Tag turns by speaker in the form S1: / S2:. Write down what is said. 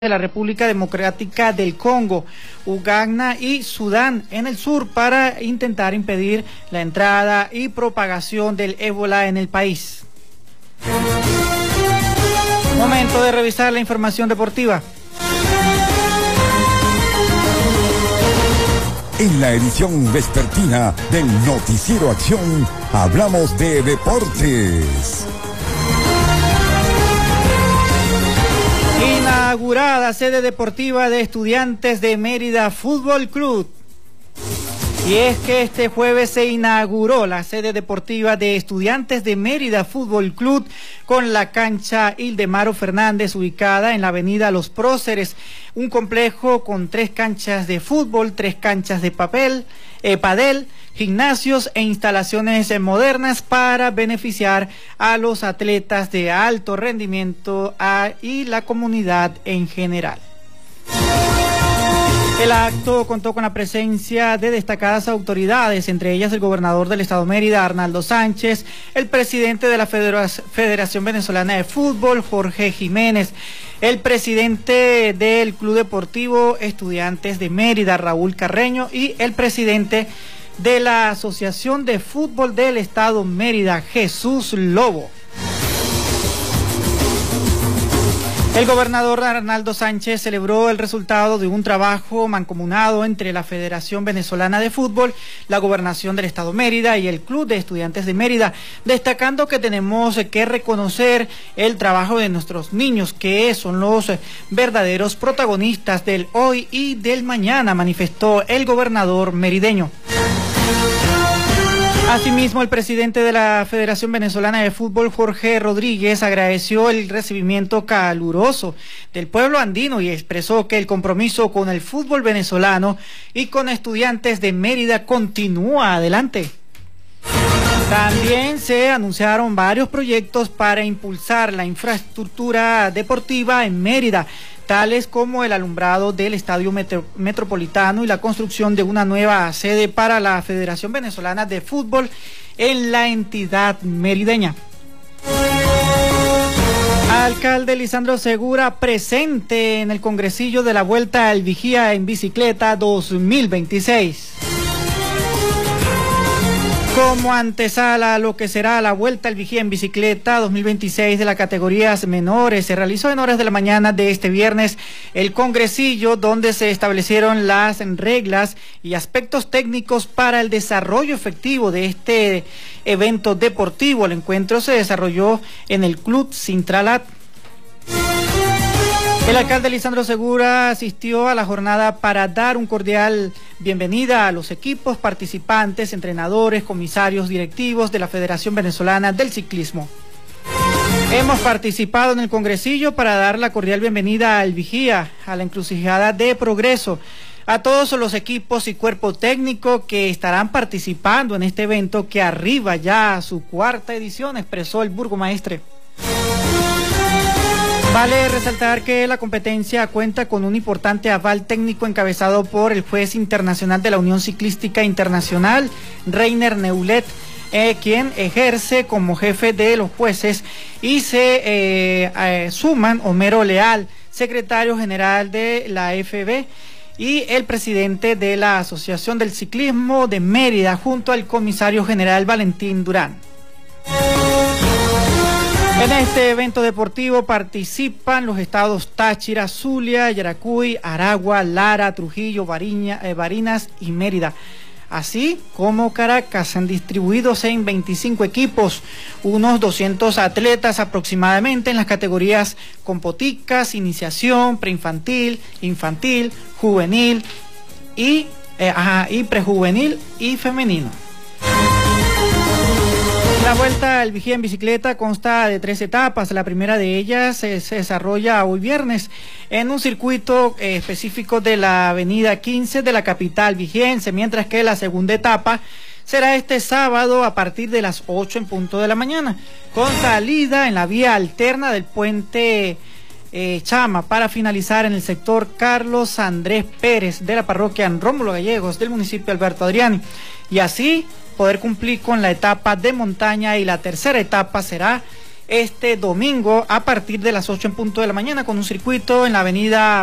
S1: de la República Democrática del Congo, Uganda y Sudán en el sur para intentar impedir la entrada y propagación del ébola en el país. Momento de revisar la información deportiva.
S2: En la edición vespertina del Noticiero Acción, hablamos de deportes.
S1: Inaugurada sede deportiva de Estudiantes de Mérida Fútbol Club. Y es que este jueves se inauguró la sede deportiva de Estudiantes de Mérida Fútbol Club con la cancha Ildemaro Fernández ubicada en la avenida Los Próceres, un complejo con 3 canchas de fútbol, 3 canchas de padel, gimnasios e instalaciones modernas para beneficiar a los atletas de alto rendimiento y la comunidad en general. El acto contó con la presencia de destacadas autoridades, entre ellas el gobernador del estado Mérida, Arnaldo Sánchez, el presidente de la Federación Venezolana de Fútbol, Jorge Jiménez, el presidente del Club Deportivo Estudiantes de Mérida, Raúl Carreño, y el presidente de la Asociación de Fútbol del estado Mérida, Jesús Lobo. El gobernador Arnaldo Sánchez celebró el resultado de un trabajo mancomunado entre la Federación Venezolana de Fútbol, la Gobernación del Estado Mérida y el Club de Estudiantes de Mérida, destacando que tenemos que reconocer el trabajo de nuestros niños, que son los verdaderos protagonistas del hoy y del mañana, manifestó el gobernador merideño. Asimismo, el presidente de la Federación Venezolana de Fútbol, Jorge Rodríguez, agradeció el recibimiento caluroso del pueblo andino y expresó que el compromiso con el fútbol venezolano y con Estudiantes de Mérida continúa adelante. También se anunciaron varios proyectos para impulsar la infraestructura deportiva en Mérida, tales como el alumbrado del Estadio Metropolitano y la construcción de una nueva sede para la Federación Venezolana de Fútbol en la entidad merideña. Alcalde Lisandro Segura presente en el congresillo de la Vuelta al Vigía en Bicicleta 2026. Como antesala a lo que será la Vuelta al Vigía en Bicicleta 2026 de las categorías menores, se realizó en horas de la mañana de este viernes el congresillo donde se establecieron las reglas y aspectos técnicos para el desarrollo efectivo de este evento deportivo. El encuentro se desarrolló en el Club Sintralat. El alcalde Lisandro Segura asistió a la jornada para dar un cordial bienvenida a los equipos participantes, entrenadores, comisarios, directivos de la Federación Venezolana del Ciclismo. Hemos participado en el congresillo para dar la cordial bienvenida al Vigía, a la encrucijada de progreso, a todos los equipos y cuerpo técnico que estarán participando en este evento que arriba ya a su 4ª edición, expresó el burgomaestre. Vale resaltar que la competencia cuenta con un importante aval técnico encabezado por el juez internacional de la Unión Ciclística Internacional, Reiner Neulet, quien ejerce como jefe de los jueces, y se suman Homero Leal, secretario general de la FB, y el presidente de la Asociación del Ciclismo de Mérida, junto al comisario general Valentín Durán. En este evento deportivo participan los estados Táchira, Zulia, Yaracuy, Aragua, Lara, Trujillo, Barinas y Mérida, así como Caracas, distribuidos en 25 equipos, unos 200 atletas aproximadamente en las categorías compoticas, iniciación, preinfantil, infantil, juvenil y prejuvenil y femenino. La Vuelta al Vigía en Bicicleta consta de 3 etapas. La primera de ellas se desarrolla hoy viernes en un circuito específico de la avenida 15 de la capital vigiense, mientras que la segunda etapa será este sábado a partir de las 8 en punto de la mañana, con salida en la vía alterna del puente Chama para finalizar en el sector Carlos Andrés Pérez de la parroquia Rómulo Gallegos del municipio Alberto Adriani, y así poder cumplir con la etapa de montaña, y la tercera etapa será este domingo a partir de las 8 en punto de la mañana con un circuito en la avenida